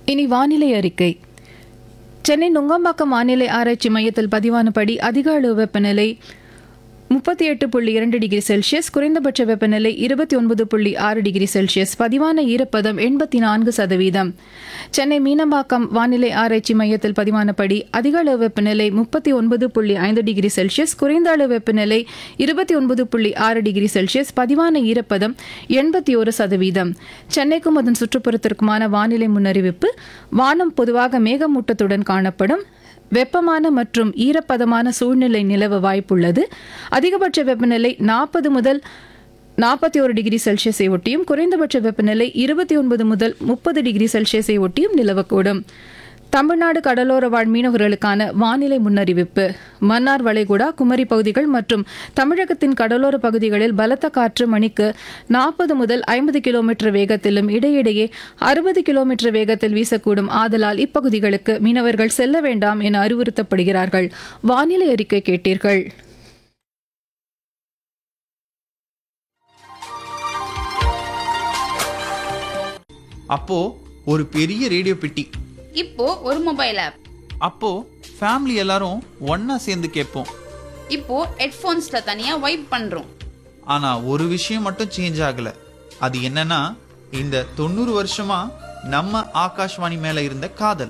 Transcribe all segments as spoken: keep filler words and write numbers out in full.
இனி வானிலை அறிக்கை. சென்னை நுங்கம்பாக்கம் வானிலை ஆராய்ச்சி மையத்தில் பதிவானபடி அதிக அளவு வெப்பநிலை முப்பத்தி எட்டு புள்ளி இரண்டு டிகிரி செல்சியஸ், குறைந்தபட்ச வெப்பநிலை இருபத்தி ஒன்பது புள்ளி ஆறு டிகிரி செல்சியஸ், பதிவான ஈரப்பதம் எண்பத்தி நான்கு சதவீதம். சென்னை மீனம்பாக்கம் வானிலை ஆராய்ச்சி மையத்தில் பதிவானபடி அதிக அளவு வெப்பநிலை முப்பத்தி ஒன்பது புள்ளி ஐந்து டிகிரி செல்சியஸ், குறைந்த அளவு வெப்பநிலை இருபத்தி ஒன்பது புள்ளி ஆறு டிகிரி செல்சியஸ், பதிவான ஈரப்பதம் எண்பத்தி ஒரு சதவீதம். சென்னைக்கும் அதன் சுற்றுப்புறத்திற்குமான வானிலை முன்னறிவிப்பு. வானம் பொதுவாக மேகமூட்டத்துடன் காணப்படும். வெப்பமான மற்றும் ஈரப்பதமான சூழ்நிலை நிலவ வாய்ப்புள்ளது. அதிகபட்ச வெப்பநிலை நாற்பது முதல் நாற்பத்தி ஒரு டிகிரி செல்சியஸை ஒட்டியும், குறைந்தபட்ச வெப்பநிலை இருபத்தி ஒன்பது முதல் முப்பது டிகிரி செல்சியஸை ஒட்டியும் நிலவக்கூடும். தமிழ்நாடு கடலோர வாழ் மீனவர்களுக்கான வானிலை முன்னறிவிப்பு. மன்னார் வளைகுடா, குமரி பகுதிகள் மற்றும் தமிழகத்தின் கடலோர பகுதிகளில் பலத்த காற்று மணிக்கு நாற்பது முதல் ஐம்பது கிலோமீட்டர் வேகத்திலும் இடையிடையே அறுபது கிலோமீட்டர் வேகத்தில் வீசக்கூடும். ஆதலால் இப்பகுதிகளுக்கு மீனவர்கள் செல்ல வேண்டாம் என அறிவுறுத்தப்படுகிறார்கள். வானிலை அறிக்கை கேட்டீர்கள். அப்போ ஒரு பெரிய ரேடியோ பெட்டி, இப்போ ஒரு மொபைல் ஆப், அப்போ ஃபேமிலி எல்லாரும் ஒண்ணா சேர்ந்து கேட்போம். இப்போ ஹெட்ஃபோன்ஸ்ல தனியா வைப் பண்றோம். ஆனா ஒரு விஷயம் மட்டும் சேஞ்ச் ஆகல. அது என்னன்னா, இந்த தொண்ணூறு வருஷமா நம்ம ஆகாஷ்வாணி மேல இருந்த காதல்.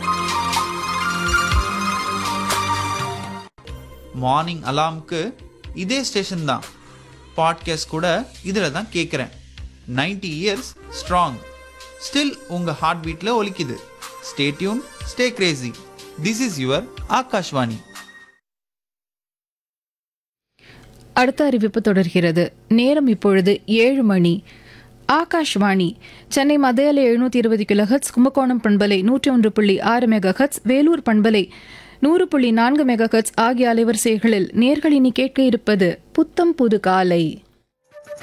மார்னிங் அலார்ம்க்கு இதே ஸ்டேஷன் தான். பாட்காஸ்ட் கூட இதுல தான் கேட்குறேன். நைன்டி இயர்ஸ் ஸ்ட்ராங், ஸ்டில் உங்க heart பீட்ல ஒலிக்குது. Stay tune, stay Crazy. This is your Akashvani. அடுத்த அறிவிப்பு தொடர்கிறது. நேரம் இப்பொழுது ஏழு மணி. ஆகாஷ்வாணி சென்னை மத்திய அலை எழுநூற்றி இருபது கிலோஹெட்ஸ், கும்பகோணம் பண்பலை நூற்றி ஒன்று புள்ளி ஆறு மெகாஹெட்ஸ், வேலூர் பண்பலை நூறு புள்ளி நான்கு மெகாஹெட்ஸ் ஆகிய அலைவரிசைகளில் நேர்கள் இனி கேட்க இருப்பது புத்தம் புது காலை.